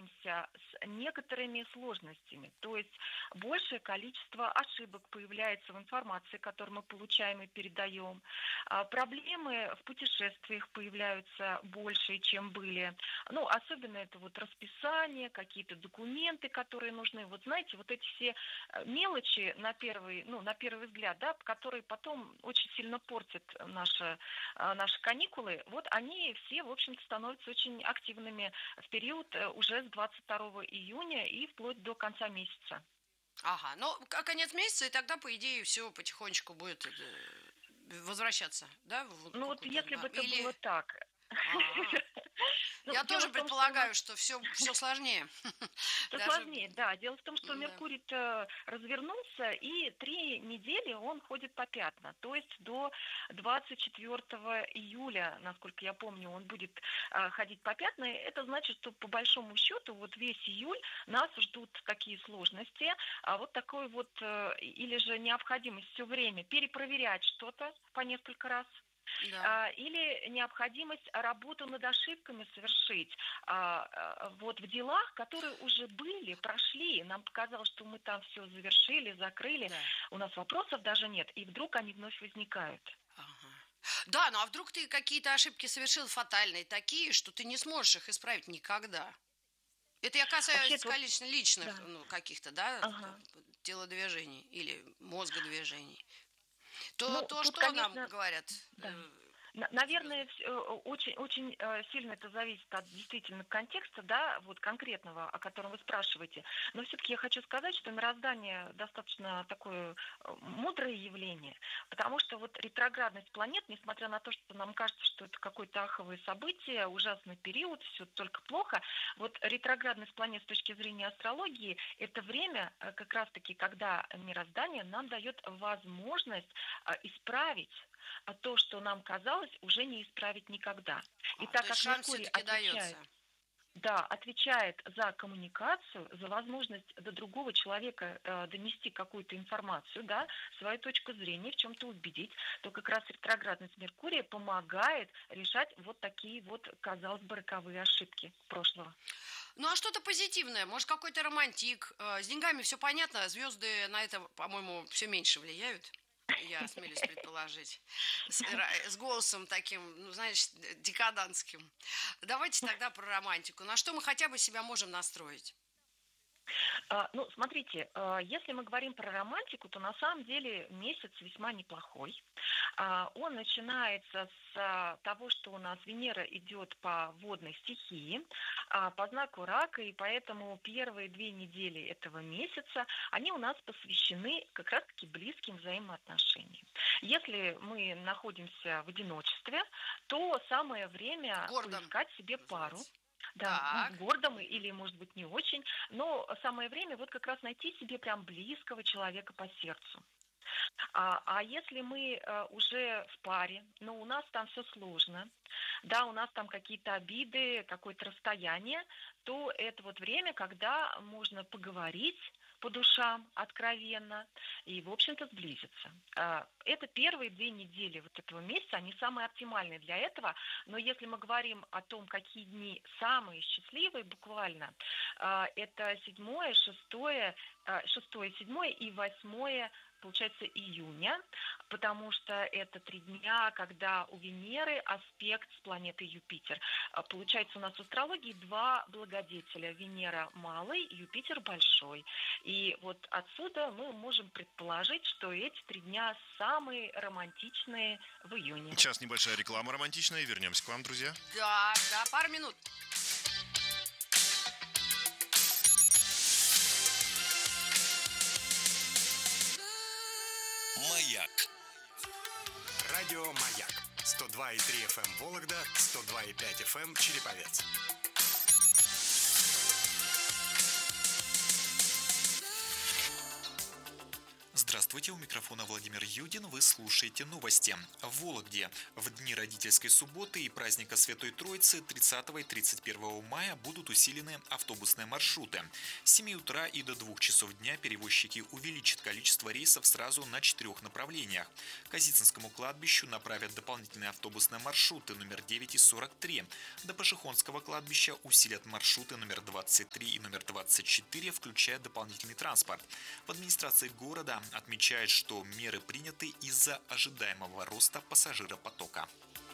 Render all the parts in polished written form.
сталкиваемся с некоторыми сложностями. То есть большее количество ошибок появляется в информации, которую мы получаем и передаем. Проблемы в путешествиях появляются больше, чем были. Ну, особенно это вот расписание, какие-то документы, которые нужны. Вот знаете, вот эти все мелочи на первый взгляд, да, которые потом очень сильно портят наши каникулы, вот они все, в общем-то, становятся очень активными в период уже с 22 июня и вплоть до конца месяца. Ага, ну, конец месяца, и тогда, по идее, все потихонечку будет возвращаться, да, в Ну вот какую-то... если бы это Или... было так. А, Ну, я дело тоже в том, что у нас предполагаю, что все сложнее. все Даже, сложнее, да. Дело в том, что да. Меркурий развернулся, и 3 недели он ходит попятно. То есть до 24 июля, насколько я помню, он будет ходить попятно. Это значит, что по большому счету вот весь июль нас ждут такие сложности, а вот такой вот, или же необходимость все время перепроверять что-то по несколько раз, Да. или необходимость работу над ошибками совершить вот в делах, которые уже были, прошли. Нам показалось, что мы там все завершили, закрыли, Да. у нас вопросов даже нет, и вдруг они вновь возникают. Ага. Да, ну а вдруг ты какие-то ошибки совершил фатальные, такие, что ты не сможешь их исправить никогда? Это я Вообще касаюсь, это вот, конечно, личных, да, ну, каких-то, да, ага. телодвижений или мозгодвижений. То, Ну, то, тут, что нам конечно, говорят, да. звезды. Наверное, очень сильно это зависит от действительно контекста, да, вот конкретного, о котором вы спрашиваете. Но все-таки я хочу сказать, что мироздание достаточно такое мудрое явление, потому что вот ретроградность планет, несмотря на то, что нам кажется, что это какое-то аховое событие, ужасный период, все только плохо, вот ретроградность планет с точки зрения астрологии – это время как раз-таки, когда мироздание нам дает возможность исправить то, что нам казалось, уже не исправить никогда. И То так есть как шанс Меркурий все-таки дается. отвечает за коммуникацию, за возможность до другого человека донести какую-то информацию, да, свою точку зрения, в чем-то убедить, то как раз ретроградность Меркурия помогает решать вот такие вот, казалось бы, роковые ошибки прошлого. Ну а что-то позитивное, может какой-то романтик. С деньгами все понятно, звезды на это, по-моему, все меньше влияют. Я осмелюсь предположить. С голосом таким, ну, знаешь, декадантским. Давайте тогда про романтику. На что мы хотя бы себя можем настроить? Ну, смотрите, если мы говорим про романтику, то на самом деле месяц весьма неплохой. Он начинается с того, что у нас Венера идет по водной стихии, по знаку рака, и поэтому первые 2 недели этого месяца, они у нас посвящены как раз-таки близким взаимоотношениям. Если мы находимся в одиночестве, то самое время Гордон поискать себе пару. называется. Да, в Так. гордом Мгм. или, может быть, не очень, но самое время вот как раз найти себе прям близкого человека по сердцу. А если мы уже в паре, но у нас там все сложно, да, у нас там какие-то обиды, какое-то расстояние, то это вот время, когда можно поговорить по душам откровенно и, в общем-то, сблизиться. Это первые 2 недели вот этого месяца, они самые оптимальные для этого, но если мы говорим о том, какие дни самые счастливые, буквально, это 7, 6, 7 и 8, получается, июня, потому что это 3 дня, когда у Венеры аспект с планетой Юпитер. Получается, у нас в астрологии 2 благодетеля. Венера малый, Юпитер большой. И вот отсюда мы можем предположить, что эти 3 дня самые романтичные в июне. Сейчас небольшая реклама романтичная, и вернемся к вам, друзья. Да, да, пару минут. Маяк. Радио Маяк. 102,3 FM Вологда, 102,5 FM Череповец. Здравствуйте. Здравствуйте, у микрофона Владимир Юдин, вы слушаете новости. В Вологде в дни родительской субботы и праздника Святой Троицы 30 и 31 мая будут усилены автобусные маршруты. С 7 утра и до 2 часов дня перевозчики увеличат количество рейсов сразу на 4 направлениях. К Казицинскому кладбищу направят дополнительные автобусные маршруты номер 9 и 43. До Пашихонского кладбища усилят маршруты номер 23 и номер 24, включая дополнительный транспорт. В администрации города отмечает, что меры приняты из-за ожидаемого роста пассажиропотока.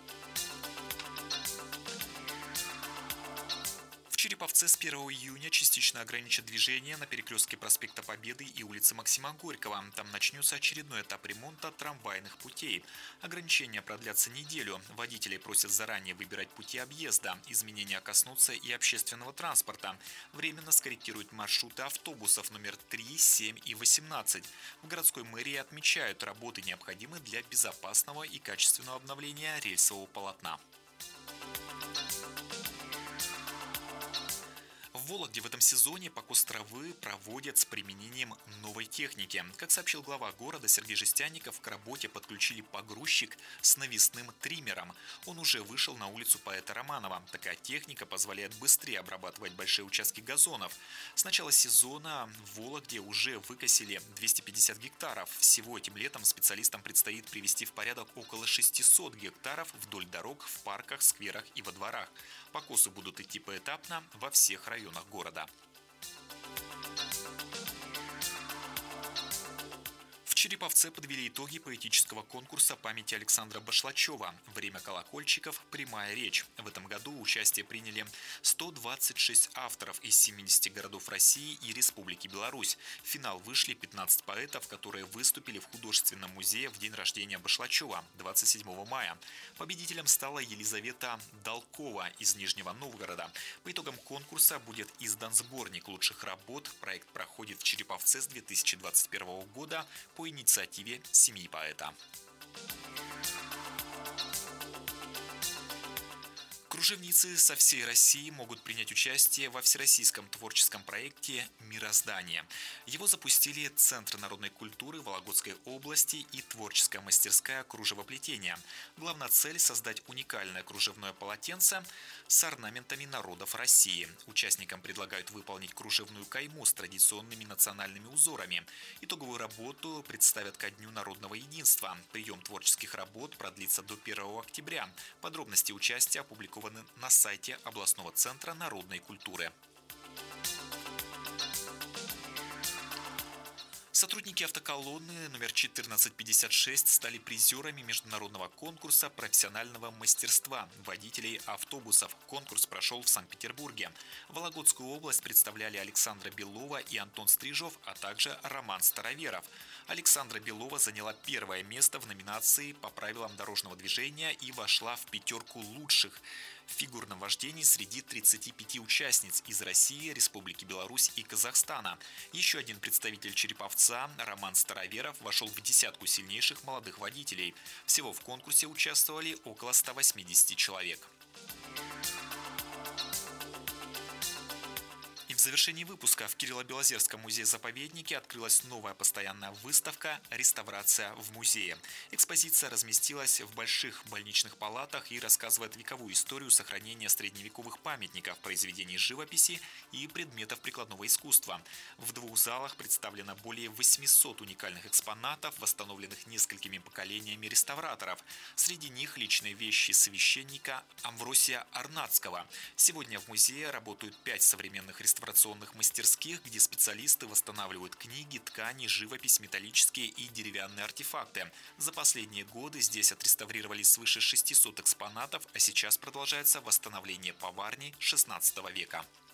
В Череповце с 1 июня частично ограничат движение на перекрестке проспекта Победы и улицы Максима Горького. Там начнется очередной этап ремонта трамвайных путей. Ограничения продлятся неделю. Водителей просят заранее выбирать пути объезда. Изменения коснутся и общественного транспорта. Временно скорректируют маршруты автобусов номер 3, 7 и 18. В городской мэрии отмечают, работы необходимы для безопасного и качественного обновления рельсового полотна. В Вологде в этом сезоне покос травы проводят с применением новой техники. Как сообщил глава города Сергей Жестяников, к работе подключили погрузчик с навесным триммером. Он уже вышел на улицу поэта Романова. Такая техника позволяет быстрее обрабатывать большие участки газонов. С начала сезона в Вологде уже выкосили 250 гектаров. Всего этим летом специалистам предстоит привести в порядок около 600 гектаров вдоль дорог, в парках, скверах и во дворах. Покосы будут идти поэтапно во всех районах города. В Череповце подвели итоги поэтического конкурса памяти Александра Башлачева «Время колокольчиков. Прямая речь». В этом году участие приняли 126 авторов из 70 городов России и Республики Беларусь. В финал вышли 15 поэтов, которые выступили в художественном музее в день рождения Башлачева 27 мая. Победителем стала Елизавета Долкова из Нижнего Новгорода. По итогам конкурса будет издан сборник лучших работ. Проект проходит в Череповце с 2021 года по инициативе семьи поэта. Кружевницы со всей России могут принять участие во всероссийском творческом проекте «Мироздание». Его запустили Центр народной культуры Вологодской области и творческая мастерская кружевоплетения. Главная цель – создать уникальное кружевное полотенце с орнаментами народов России. Участникам предлагают выполнить кружевную кайму с традиционными национальными узорами. Итоговую работу представят ко Дню народного единства. Прием творческих работ продлится до 1 октября. Подробности участия опубликованы на сайте областного центра народной культуры. Сотрудники автоколонны номер 1456 стали призерами международного конкурса профессионального мастерства водителей автобусов. Конкурс прошел в Санкт-Петербурге. Вологодскую область представляли Александра Белова и Антон Стрижов, а также Роман Староверов. Александра Белова заняла первое место в номинации по правилам дорожного движения и вошла в пятерку лучших в фигурном вождении среди 35 участниц из России, Республики Беларусь и Казахстана. Еще один представитель Череповца, Роман Староверов, вошел в десятку сильнейших молодых водителей. Всего в конкурсе участвовали около 180 человек. В завершении выпуска в Кирилло-Белозерском музее-заповеднике открылась новая постоянная выставка «Реставрация в музее». Экспозиция разместилась в больших больничных палатах и рассказывает вековую историю сохранения средневековых памятников, произведений живописи и предметов прикладного искусства. В двух залах представлено более 800 уникальных экспонатов, восстановленных несколькими поколениями реставраторов. Среди них личные вещи священника Амвросия Арнацкого. Сегодня в музее работают 5 современных реставрационных мастерских, где специалисты восстанавливают книги, ткани, живопись, металлические и деревянные артефакты. За последние годы здесь отреставрировали свыше 600 экспонатов, а сейчас продолжается восстановление поварни XVI века.